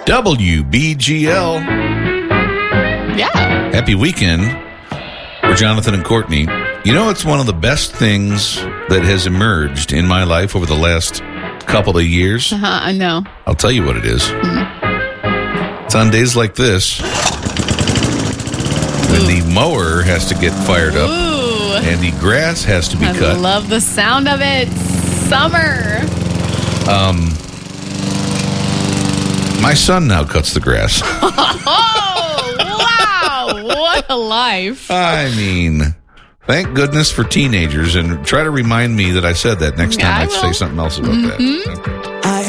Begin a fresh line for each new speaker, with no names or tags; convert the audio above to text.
WBGL.
Yeah.
Happy weekend. We're Jonathan and Courtney. You know, it's one of the best things that has emerged in my life over the last couple of years.
I know.
I'll tell you what it is. It's on days like this when the mower has to get fired up and the grass has to be cut.
I love the sound of it. Summer.
My son now cuts the grass.
Oh, wow. What a life.
I mean, thank goodness for teenagers, and try to remind me that I said that next time I say something else about that. Okay.